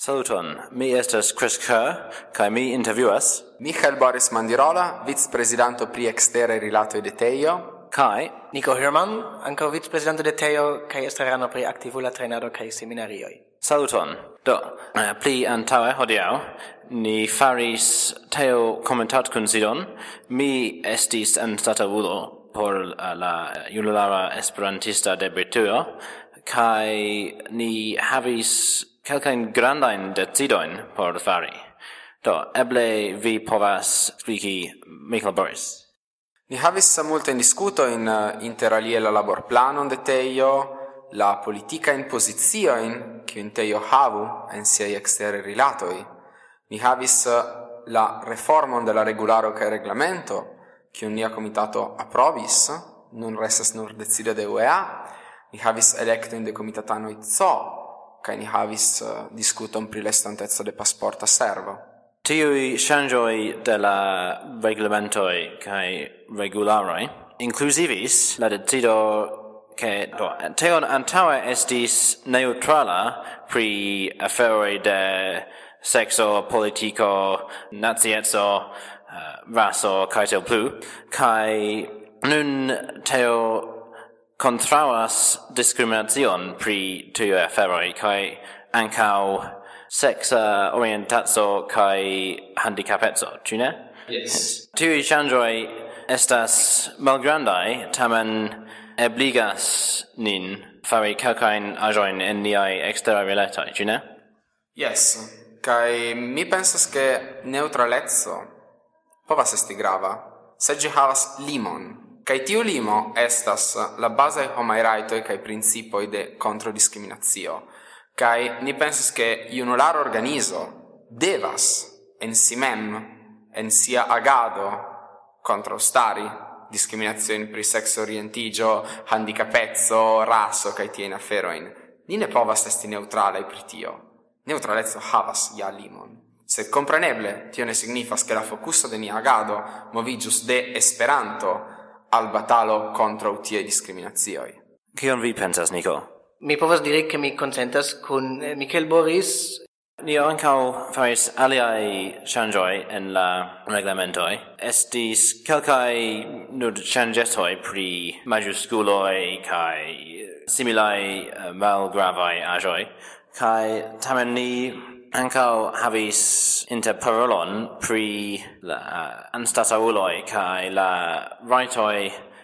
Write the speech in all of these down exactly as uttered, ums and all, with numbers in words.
Saluton, mi estas Chris Kerr, kai mi interviewas Michael Boris Mandirola, vice-presidanto pri extere rilatoi de Teio, kai Nico Herman, ankaŭ vice-presidento de Teio kaj estrarano pri aktivula trejnado kaj seminarioj. Saluton. Do, uh, pli antaŭe hodiaŭ ni faris Teo komentatkunsidon. Mi estis anstataŭulo por uh, la junulara esperantista de Britujo, kaj ni havis kelkajn grandajn decidojn por fari. Do, eble vi povas expliki, Michael Boris. Ni havis multe in discuto in interalie la labor planon de Teio, la politica in posizioin che in Teio havu en siai extere rilatoi. Ni havis la reformon de la regularo ca reglamento, che un nia comitato approvis, nun restas nur decido de U E A. Ni havis electo in de comitatanoi Z O, ca ni havis uh, discuton pri l'estontezza de passporta servo. Tiui ŝanĝoj de la reglamentoj kaj regularoj inkluzivis la decido ke do Teo antaŭe estis neutrala pri aferoj de sekso, politiko, nacieco, uh, raso kaj tiel plu, kaj nun Teo kontraŭas diskriminacion pri tiuj aferoj kaj ankaŭ sexa orientazo kai handicapezo, ĉu ne? Yes. Tiuj ŝanĝoj estas malgrandaj, tamen ebligas nin fari kelkajn aĵojn en niaj eksteraj rilatoj, ĉu ne? Yes. Kai mi pensas ke neutraleco povas esti grava, se ĝi havas limon. Kai tiu limo estas la bazaj homaj rajtoj kaj principoj de kontrodiskriminacio. Kai ni pensas che junular organizo devas en si mem, en sia agado contrastari discriminazioni pri sexo orientigio, handicapezzo, raso, kai tien aferoin. Ni ne povas esti neutralai pri tio. Neutralezzo havas ja limon. Sed compreneble, tio ne signifas che la focuso de nia agado movigius de Esperanto al batalo contra tie discriminazioi. Kion vi pensas, Nico? Mi povas diri ke mi konsentas kun eh, Michael Boris. Ni ankaŭ faris aliaj ŝanĝoj en la reglamentoj. Estis kelkaj nur ŝanĝetoj pri majuskuloj kaj similaj uh, malgravaj aĵoj. Kaj tamen ni ankaŭ havis interparolon pri la uh, anstataŭuloj kaj la rajtoj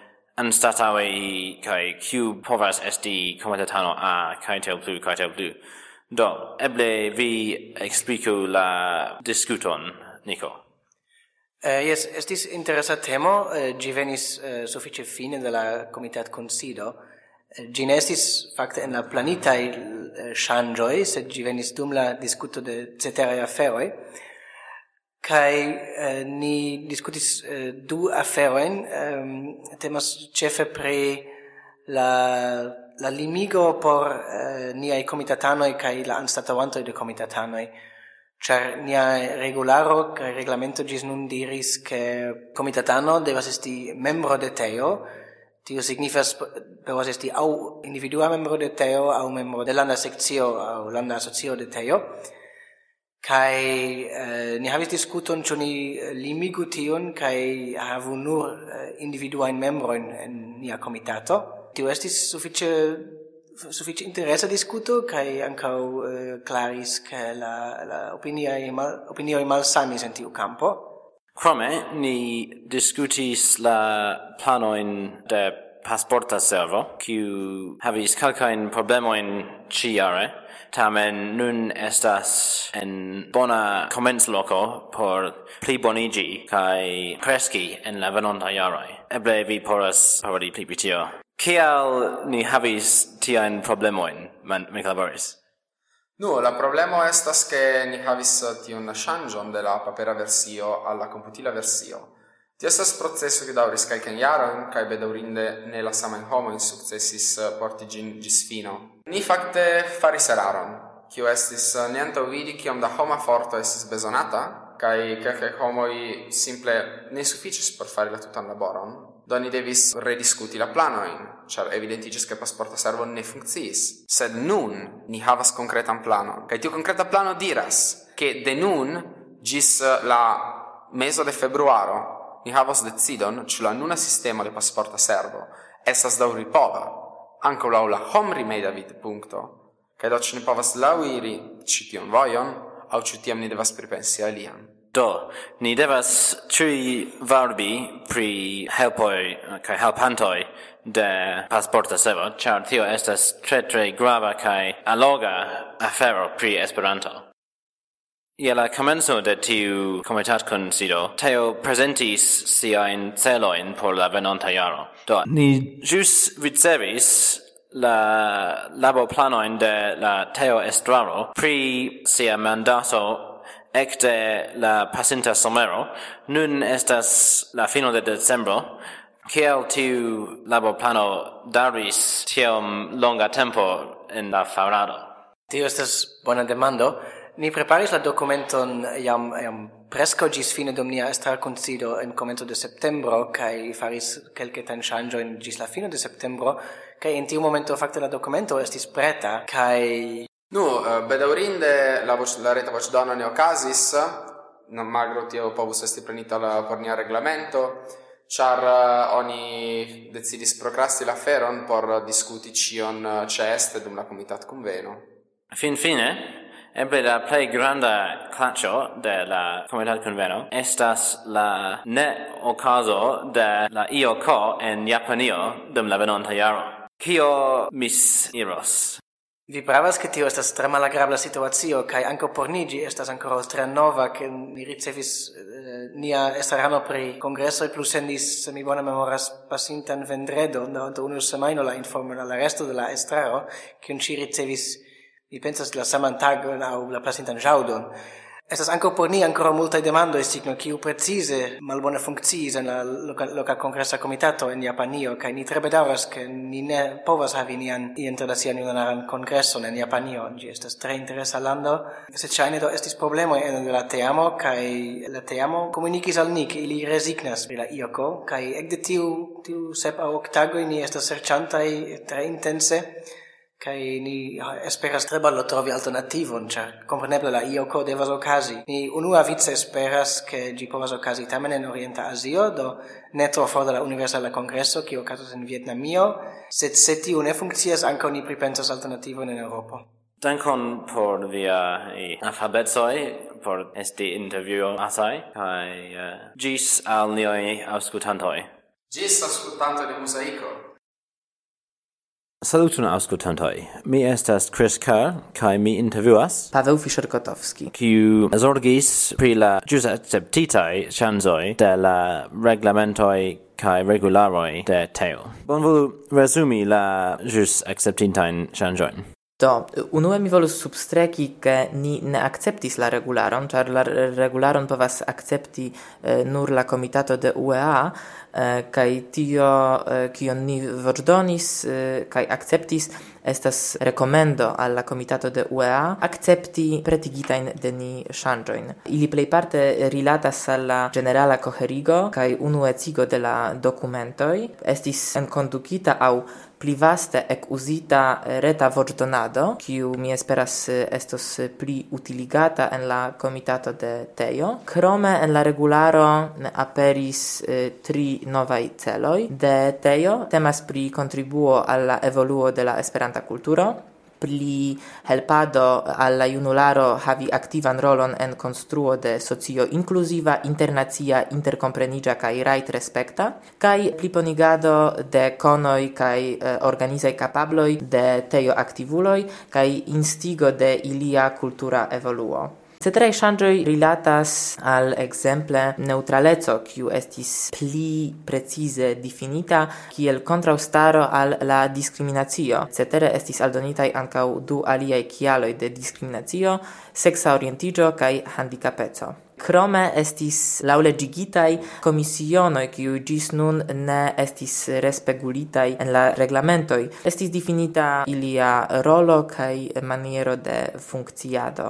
anstataŭi kaj kiu povas esti komentatano A kaj tiel plu kaj tiel plu. Do, eble vi expliku la diskuton, Nico. Uh, yes, estis interesa temo, uh, ĝi venis uh, sufiĉe fine de la komitatkunsido. Uh, ĝi ne estis fakte en la planitaj uh, ŝanĝoj, sed ĝi venis dum la diskuto de ceteraj aferoj. Kai eh, ni diskutis eh, du aferojn, eh, temas ĉefe pri la la limigo por eh, niaj komitatanoj kaj la anstataŭantoj de komitatanoj, ĉar nia regularo kaj reglamento ĝis nun diris ke komitatano devas esti membro de Teo. Tio signifas povas esti aŭ individua membro de Teo aŭ membro de landa sekcio aŭ landa asocio de Teo. Kai eh, ni havis diskuton ĉu ni limigu tion kaj havu nur eh, individuajn membrojn en nia komitato. Tio estis sufiĉe sufiĉe interesa diskuto kaj ankaŭ eh, klaris ke la la opinioj mal, opinioj malsamis en tiu kampo. Krome ni diskutis la planojn de pasporta servo, kiu havis kelkajn problemojn ĉiujare. Tamen nun estas en bona komencloko por plibonigi kaj kreski en la venontaj jaroj. Eble vi povas paroli pli pri tio. Kial ni havis tiajn problemojn, Michael Boris? Nu, la problemo estas ke ni havis tiun ŝanĝon de la papera versio al la komputila versio. Tio estas proceso kiu daŭris kelkajn jarojn kaj bedaŭrinde ne la samajn homojn sukcesis porti ĝin ĝis fino. Ni fakte faris eraron, kiu estis ne antaŭvidi kiom da homa forto estis bezonata, kaj kelkaj homoj simple ne sufiĉis por fari la tutan laboron. do ni devis rediscuti la planoin, char evidentigis che pasporta servo ne funkciis. Sed nun ni havas concretan planon, kai tiu concreta plano diras che de nun gis la meso de februaro ni havas decidon ĉu la nuna sistemo de pasporta servo estas daŭripova ankaŭ laŭ la homrimeda vidpunkto, kaj do ĉu ni povas laŭiri ĉi tiun vojon aŭ ĉu tiam ni devas pripensi alian. Do, ni devas ĉiuj varbi pri helpoj kaj helpantoj de pasporta servo, ĉar tio estas tre tre grava kaj alloga afero pri Esperanto. Je la komenco de tiu komitatkunsido, Teo prezentis siajn celojn por la venonta jaro. Do, ni ĵus ricevis la laborplanojn de la Teo Estraro pri sia mandato ekde la pasinta somero. Nun estas la fino de decembro. Kiel tiu laborplano daŭris tiom longa tempo en la farado? Tio estas bona demando. Ni preparis la dokumenton jam, jam preskaŭ ĝis fine dum nia estrarkunsido en komenco de septembro kaj faris kelkajn ŝanĝojn ĝis la fino de septembro, kaj en tiu momento fakte la dokumento estis preta kaj Nu, bedaŭrinde la, voc, la reta voĉdono ne okazis, non malgraŭ tio povus esti prenita la por nia reglamento, ĉar uh, oni decidis prokrasti la aferon por diskuti ĉion ĉeeste dum la komitatkunveno. Fin fine, eble la plej granda klaĉo de la komitatkunveno estas la ne okazo de la I O K en Japanio dum la venonta jaro. Kio misiros? Vi pravas che tio estas tre malagrabla situacio, kaj ankaŭ por ni ĝi estas ankoraŭ tre nova, ke ni ricevis eh, nia estrarano pri kongresoj plus sendis, se mi bone memoras, pasintan vendredon do unu semajno la informon al la resto de la estraro, kiun ŝi ricevis, mi pensas, la saman tagon aŭ la pasintan ĵaŭdon. Estas ankaŭ por ni ankoraŭ multaj demandoj, signo kiu precize malbone funkciis en la loka, loka kongresa komitato en Japanio, kaj ni tre bedaŭras, ke ni ne povas havi nian internacian junularan kongreson en Japanio. Ĝi estas tre interesa lando, sed ŝajne do estis problemoj ene de la teamo, kaj la teamo komunikis al ni, ke ili rezignas pri la I O K, kaj ekde tiu tiu sep aŭ ok tagoj ni estas serĉantaj tre intense. Kaj ni esperas tre ballo trovi alternativon, ĉar kompreneble la I O K devas okazi. Ni unuavice esperas, ke ĝi povas okazi tamen en Orienta Azio, do ne tro for de la Universala Kongreso, kiu okazas en Vietnamio, sed se tiu ne funkcias, ankaŭ ni pripensas alternativon en Eŭropo. Dankon por via alfabetoj, por esti intervjuataj, kaj uh, ĝis al niaj aŭskultantoj. Ĝis aŭskultantoj de Muzaiko. Salutun aŭskultantoj. Mi estas Chris Kerr kaj mi intervjuas Paweł Fischer-Kotowski, kiu zorgis pri la ĵus akceptitaj ŝanĝoj de la reglamentoj kaj regularoj de Teo. Bonvolu resumi la ĵus akceptitajn ŝanĝojn. Do, unue mi volus substreki, ke ni ne akceptis la regularon, ĉar la regularon povas akcepti eh, nur la komitato de U E A, eh, kaj tio, eh, kion ni voĉdonis eh, kaj akceptis, estas rekomendo al la komitato de U E A akcepti pretigitajn de ni ŝanĝojn. Ili plejparte rilatas al la ĝenerala koherigo kaj unuecigo de la dokumentoj, estis enkondukita aŭ pli vaste ec usita reta voĉdonado, kiu mi esperas estos pli utiligata en la komitato de Teo. Krome en la regularo aperis eh, tri novaj celoj de Teo. Temas pri kontribuo al la evoluo de la Esperanta kulturo, pli helpado al la junularo havi aktivan rolon en konstruo de socio inkluziva, internacia, interkompreniĝa kaj rajt-respekta, kaj pliponigado de konoj kaj eh, organizaj kapabloj de Teo aktivuloj kaj instigo de ilia kultura evoluo. Ceteraj ŝanĝoj rilatas al ekzemple neŭtraleco, kiu estis pli precize difinita kiel kontraŭstaro al la diskriminacio. Cetere estis aldonitaj ankaŭ du aliaj kialoj de diskriminacio: seksa orientiĝo kaj handikapeco. Krome estis laŭleĝigitaj komisionoj, kiuj ĝis nun ne estis respegulitaj en la reglamentoj. Estis difinita ilia rolo kaj maniero de funkciado.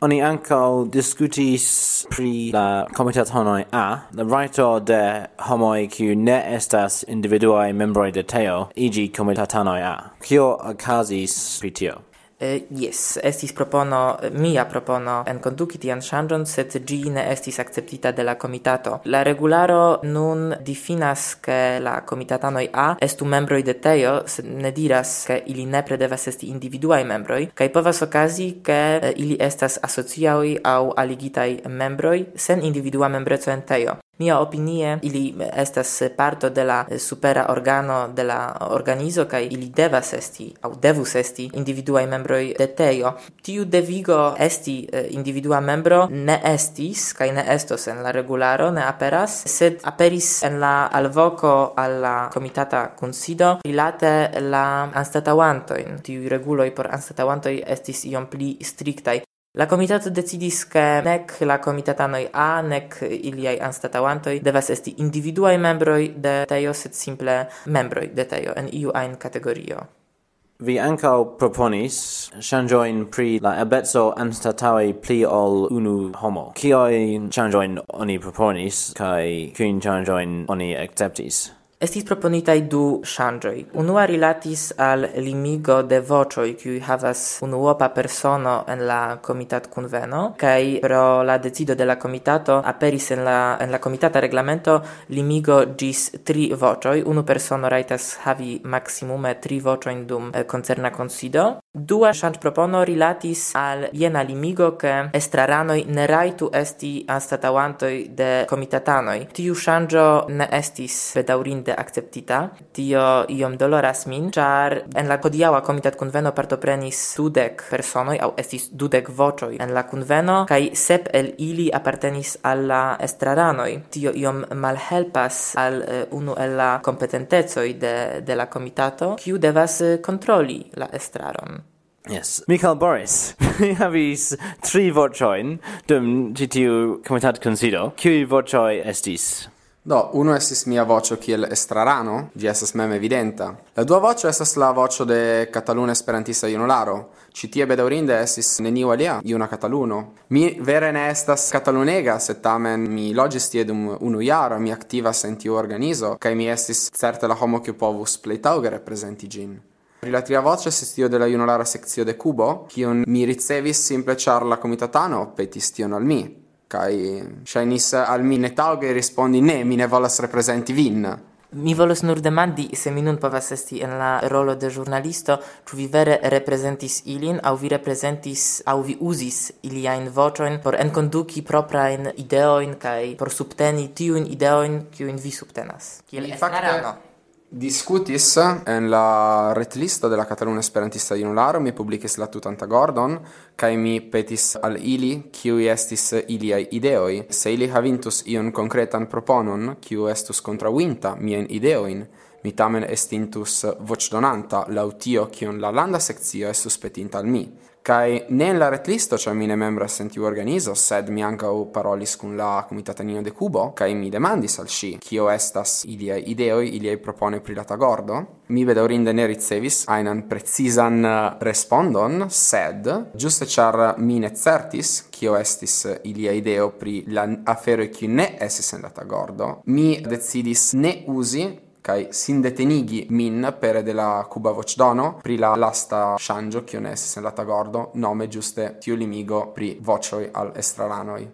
Oni ankaŭ diskutis pri la komitatanoj A, la rajto de homoj kiuj ne estas individuaj membroj de teo iĝi komitatanoj A. Kio okazis pri tio? Uh, yes, estis propono, mia propono en conduci tian ŝanĝon, sed ĝi ne estis akceptita de la komitato. La regularo nun difinas ke la komitatanoj A estu membroj de teo, sed ne diras ke ili nepre devas esti individuaj membroj, kaj povas okazi ke uh, ili estas asociaoj aŭ aligitaj membroj sen individua membreco en teo. Mia opinie, ili estas parto de la supera organo de la organizo kaj ili devas esti aŭ devus esti individuaj membroj de teo. Tiu devigo esti individua membro ne estis kaj ne estos en la regularo, ne aperas, sed aperis en la alvoko al la komitata kunsido rilate la anstataŭantojn. Tiuj reguloj por anstataŭantoj estis iom pli striktaj. La komitato decidis ke nek la komitatanoj A, nek iliaj anstataŭantoj devas esti individuaj membroj de teo, sed simple membroj de teo en iu ajn kategorio. Vi ankaŭ proponis ŝanĝojn pri la ebleco anstataŭi pli ol unu homo. Kiujn ŝanĝojn oni proponis kaj kiujn ŝanĝojn oni akceptis? Estis proponitaj du ŝanĝoj. Unua rilatis al limigo de voĉoj, kiuj havas unuopa persono en la komitatkunveno, kaj pro la decido de la komitato aperis en la en la komitata reglamento limigo ĝis tri voĉoj. Unu persono rajtas havi maksimume tri voĉojn dum eh, koncerna kunsido. Dua ŝanĝpropono rilatis al jena limigo, ke estraranoj ne rajtu esti anstataŭantoj de komitatanoj. Tiu ŝanĝo ne estis bedaŭrinde akceptita. Tio iom doloras min, ĉar en la hodiaŭa komitatkunveno partoprenis dudek personoj aŭ estis dudek voĉoj en la kunveno kaj sep el ili apartenis al la estraranoj. Tio iom malhelpas al uh, unu el la kompetentecoj de, de la komitato, kiu devas uh, kontroli la estraron. Yes. Michael Boris, mi havis tri voĉojn dum ĉi tiu komitatkunsido. Kiuj voĉoj estis? Do, uno estis mia voĉo kiel estrarano, ĝi estas mem evidenta. La dua voĉo estas la voĉo de Kataluna Esperantista Junularo. Ĉi tie bedaŭrinde estis neniu alia juna kataluno. Mi vere ne estas katalunega, sed tamen mi loĝis tie dum unu jaro, mi aktivas en tiu organizo, kaj mi estis certe la homo kiu povus plej taŭge reprezenti ĝin. Pri la tria voce estis tio de la junulara sekcio de Kubo, kiun mi ricevis simple ĉar la komitatano petis tion al mi. Kaj ŝajnis al mi netaŭge rispondi ne, mi ne volas reprezenti vin. Mi volas nur demandi, se mi nun povas esti en la rolo de ĵurnalisto, ĉu vi vere reprezentis ilin, aŭ vi reprezentis, aŭ vi uzis iliajn voĉojn por enkonduki proprajn ideojn kaj por subteni tiujn ideojn, kiujn vi subtenas. Kiel estrarano. Discutis en la retlista de la Kataluna Esperantista Junularo, mi publikis la tutan tagordon, kaj mi petis al ili, kiuj estis iliaj ideoj. Se ili havintus ion konkretan proponon, kiu estus kontraŭinta miajn ideojn, mi tamen estintus voĉdonanta laŭ tio, kion la landa sekcio estus petinta al mi. Kai ne en la retlisto, ĉar mi ne membras en tiu organizo, sed mi ankaŭ parolis kun la komitatanino de Kubo, kaj mi demandis al ŝi, kio estas iliaj ideoj, iliaj proponoj pri la tagordo. Mi bedaŭrinde ne ricevis ajnan precizan respondon, sed ĝuste ĉar mi ne certis, kio estis ilia ideo pri la aferoj kiuj ne estis en la tagordo, mi decidis ne uzi kai sin detenigi min pere de la Cuba voĉdono pri la lasta ŝanĝo kiu ne estis en la tagordo, nome ĝuste tiu limigo pri voĉoj al estraranoj.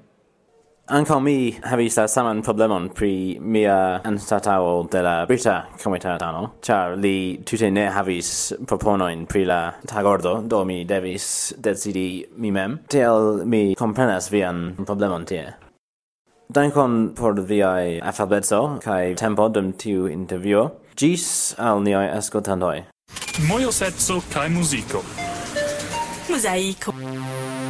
Ankaŭ mi havis la saman problemon pri mia anstataŭo de la brita komitatano, ĉar li tute ne havis proponojn pri la tagordo, do mi devis decidi mi mem. Tiel mi komprenas vian problemon tie. Dankon por viaj afableco kaj tempo dum tiu intervjuo. Ĝis al niaj aŭskultantoj. Mojoseco kaj muziko. Mozaiko.